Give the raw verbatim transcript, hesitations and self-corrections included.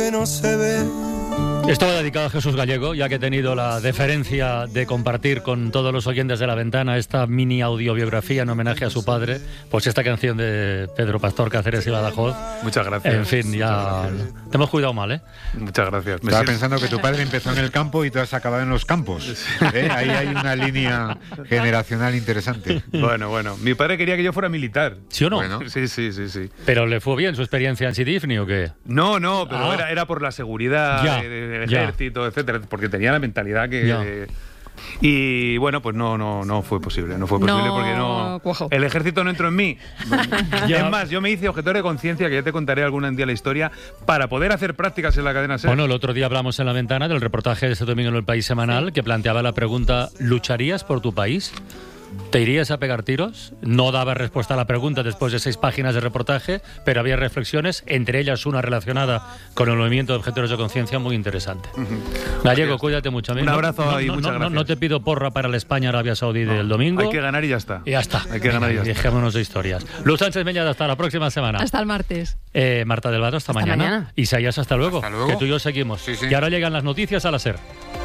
que no se ve. Esto va dedicado a Jesús Gallego, ya que he tenido la deferencia de compartir con todos los oyentes de La Ventana esta mini audiobiografía en homenaje a su padre, pues esta canción de Pedro Pastor Cáceres y Badajoz. Muchas gracias. En fin, ya te hemos cuidado mal, ¿eh? Muchas gracias. Me Estaba siento... pensando que tu padre empezó en el campo y tú has acabado en los campos. ¿Eh? Ahí hay una línea generacional interesante. Bueno, bueno. Mi padre quería que yo fuera militar. ¿Sí o no? Bueno. Sí, sí, sí, sí. ¿Pero le fue bien su experiencia en Sidifni o qué? No, no, pero Ah. era, era por la seguridad Ya, de, de, del ya. ejército, etcétera, porque tenía la mentalidad que... Ya. Eh, y bueno, pues no, no, no fue posible, no fue posible No porque no... cuajó. El ejército no entró en mí. Ya. Es más, yo me hice objetor de conciencia, que ya te contaré algún día la historia, para poder hacer prácticas en la cadena SER. Bueno, el otro día hablamos en La Ventana del reportaje de este domingo en El País Semanal, que planteaba la pregunta: ¿lucharías por tu país? ¿Te irías a pegar tiros? No daba respuesta a la pregunta después de seis páginas de reportaje, pero había reflexiones, entre ellas una relacionada con el movimiento de objetores de conciencia muy interesante. Uh-huh. Gallego, Gracias. Cuídate mucho, amigo. Un abrazo no, y no, muchas no, gracias. No, no te pido porra para el España-Arabia Saudí no, del domingo. Hay que ganar y ya está. Y ya está. Hay que ganar y ya está. Dejémonos de historias. Luz Sánchez Meñada, hasta la próxima semana. Hasta el martes. Eh, Marta del Vado, hasta, Hasta mañana. mañana. Isaías, hasta luego. Hasta luego. Que tú y yo seguimos. Sí, sí. Y ahora llegan las noticias a la SER.